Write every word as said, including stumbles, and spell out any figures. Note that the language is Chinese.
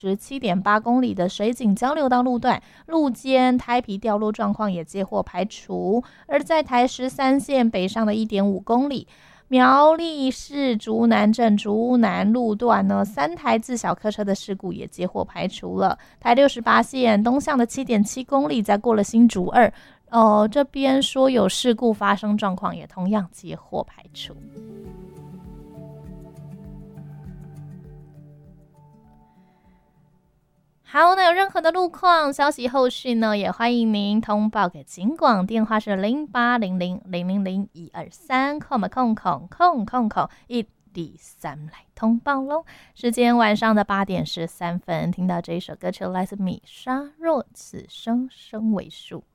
十七点八公里的水井交流道路段，路肩胎皮掉落状况也皆获排除。而在台十三线北上的一点五公里，苗栗市竹南镇竹南路段呢，三台自小客车的事故也皆获排除了。台六十八线东向的七点七公里，在过了新竹二，哦，这边说有事故发生状况，也同样皆获排除。好，那有任何的路况消息后续呢，也欢迎您通报给警广，电话是零八零零零零零一二三，空嘛空空空空空一二三来通报喽。时间晚上的八点十三分，听到这一首歌曲来自米莎若，此生生为数。